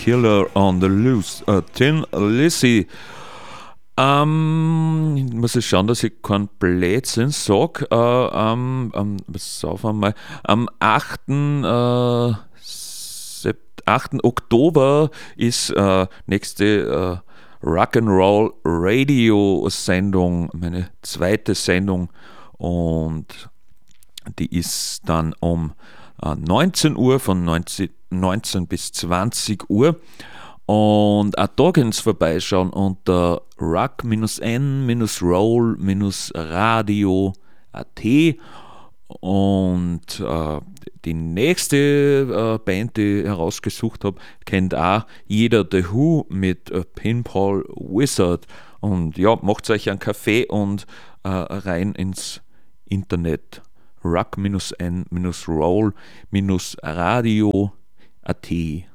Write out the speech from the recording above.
Killer on the Loose, Thin Lizzy. Muss ich schauen, dass ich keinen Blödsinn sage. Pass auf einmal. Am 8. Oktober ist nächste Rock'n'Roll Radio Sendung, meine zweite Sendung, und die ist dann um 19 Uhr, von 19 bis 20 Uhr. Und auch da könnt ihr vorbeischauen unter rock-n-roll-radio.at. Und die nächste Band, die ich herausgesucht habe, kennt auch jeder, The Who mit Pinball Wizard. Und ja, macht euch einen Kaffee und rein ins Internet. rock-n-roll-radio.at.